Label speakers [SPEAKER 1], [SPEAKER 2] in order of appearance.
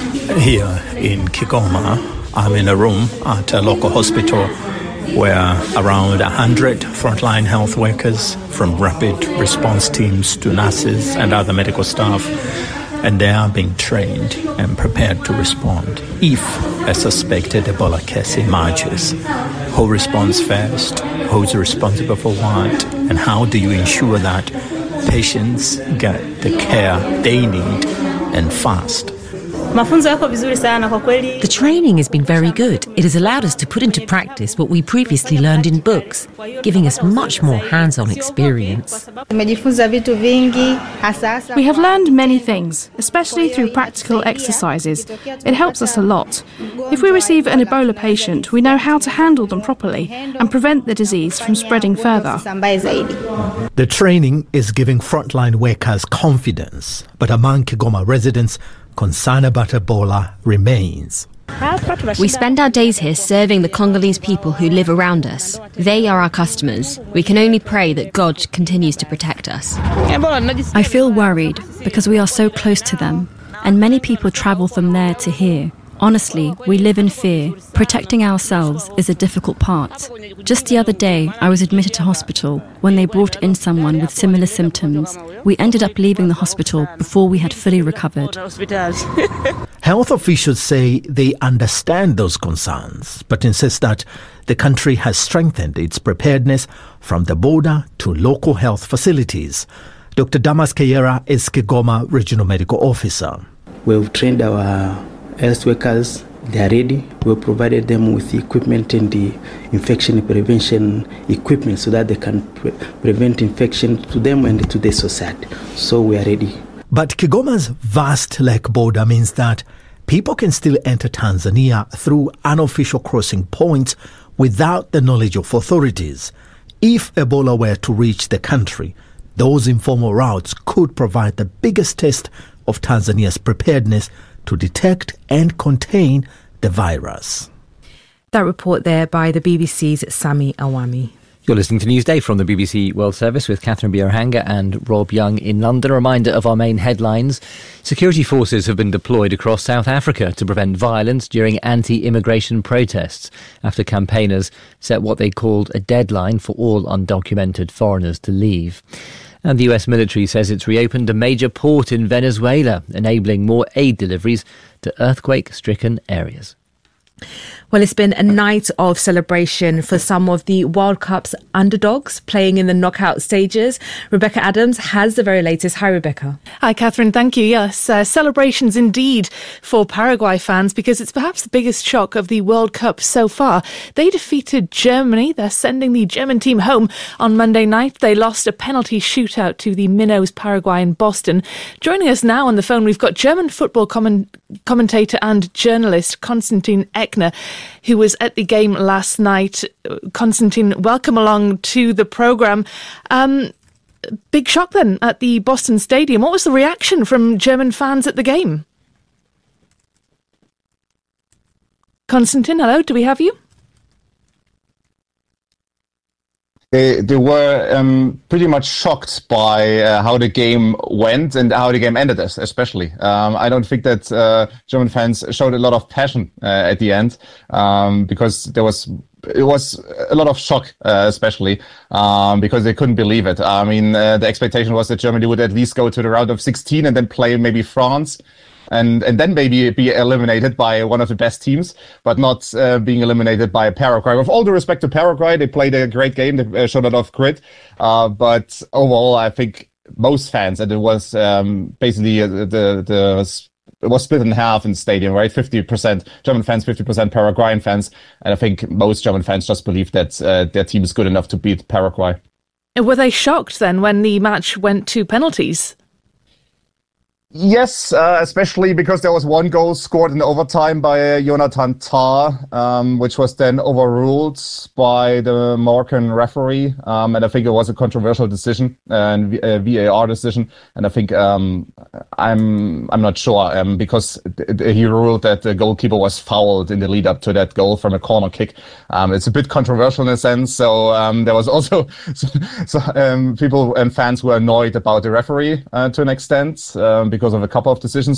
[SPEAKER 1] Here in Kigoma, I'm in a room at a local hospital where around 100 frontline health workers, from rapid response teams to nurses and other medical staff, and they are being trained and prepared to respond if a suspected Ebola case emerges. Who responds first? Who's responsible for what? And how do you ensure that patients get the care they need and fast?
[SPEAKER 2] The training has been very good. It has allowed us to put into practice what we previously learned in books, giving us much more hands-on experience.
[SPEAKER 3] We have learned many things, especially through practical exercises. It helps us a lot. If we receive an Ebola patient, we know how to handle them properly and prevent the disease from spreading further.
[SPEAKER 1] The training is giving frontline workers confidence, but among Kigoma residents, concern about Ebola remains.
[SPEAKER 4] We spend our days here serving the Congolese people who live around us. They are our customers. We can only pray that God continues to protect us.
[SPEAKER 5] I feel worried because we are so close to them, and many people travel from there to here. Honestly, we live in fear. Protecting ourselves is a difficult part. Just the other day, I was admitted to hospital when they brought in someone with similar symptoms. We ended up leaving the hospital before we had fully recovered.
[SPEAKER 1] Health officials say they understand those concerns, but insist that the country has strengthened its preparedness from the border to local health facilities. Dr. Damas Kayera is Kigoma Regional Medical Officer.
[SPEAKER 6] We've trained our health workers. They are ready. We've provided them with the equipment and the infection prevention equipment so that they can prevent infection to them and to the society. So we are ready.
[SPEAKER 1] But Kigoma's vast lake border means that people can still enter Tanzania through unofficial crossing points without the knowledge of authorities. If Ebola were to reach the country, those informal routes could provide the biggest test of Tanzania's preparedness to detect and contain the virus.
[SPEAKER 7] That report there by the BBC's Sami Awami.
[SPEAKER 8] You're listening to Newsday from the BBC World Service with Catherine Biohanga and Rob Young in London. A reminder of our main headlines. Security forces have been deployed across South Africa to prevent violence during anti-immigration protests after campaigners set what they called a deadline for all undocumented foreigners to leave. And the US military says it's reopened a major port in Venezuela, enabling more aid deliveries to earthquake-stricken areas.
[SPEAKER 7] Well, it's been a night of celebration for some of the World Cup's underdogs playing in the knockout stages. Rebecca Adams has the very latest. Hi, Rebecca.
[SPEAKER 9] Hi, Catherine. Thank you. Yes, celebrations indeed for Paraguay fans because it's perhaps the biggest shock of the World Cup so far. They defeated Germany. They're sending the German team home on Monday night. They lost a penalty shootout to the Minnows Paraguay in Boston. Joining us now on the phone, we've got German football commentator and journalist Konstantin Eckner, who was at the game last night. Konstantin, welcome along to the programme. Big shock then at the Boston Stadium. What was the reaction from German fans at the game? Konstantin, hello, do we have you?
[SPEAKER 10] They were pretty much shocked by how the game went and how the game ended, especially. I don't think that German fans showed a lot of passion at the end because it was a lot of shock, especially because they couldn't believe it. I mean, the expectation was that Germany would at least go to the round of 16 and then play maybe France. And then maybe be eliminated by one of the best teams, but not being eliminated by Paraguay. With all due respect to Paraguay, they played a great game. They showed a lot of grit. But overall, I think most fans, and it was basically it was split in half in the stadium, right? 50% German fans, 50% Paraguayan fans. And I think most German fans just believe that their team is good enough to beat Paraguay.
[SPEAKER 9] Were they shocked then when the match went to penalties?
[SPEAKER 10] Yes, especially because there was one goal scored in overtime by Jonathan Tah, which was then overruled by the Moroccan referee. And I think it was a controversial decision and VAR decision. And I think I'm not sure because he ruled that the goalkeeper was fouled in the lead up to that goal from a corner kick. It's a bit controversial in a sense. So there was also people and fans who were annoyed about the referee to an extent because of a couple of decisions.